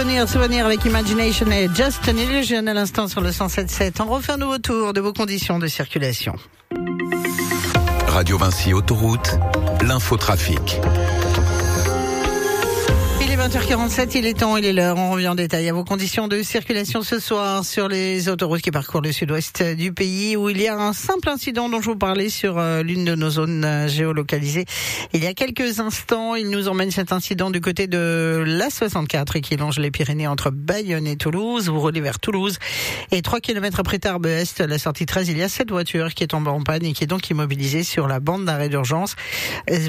Souvenir avec Imagination et Just an Illusion à l'instant sur le 107.7. On refait un nouveau tour de vos conditions de circulation. Radio Vinci Autoroute, l'infotrafic. Il est 20h47, il est temps, il est l'heure. On revient en détail à vos conditions de circulation ce soir sur les autoroutes qui parcourent le sud-ouest du pays, où il y a un simple incident dont je vous parlais sur l'une de nos zones géolocalisées. Il y a quelques instants, il nous emmène cet incident du côté de l'A64 et qui longe les Pyrénées entre Bayonne et Toulouse. Vous roulez vers Toulouse et 3 km après Tarbes Est, la sortie 13, il y a cette voiture qui est tombée en panne et qui est donc immobilisée sur la bande d'arrêt d'urgence.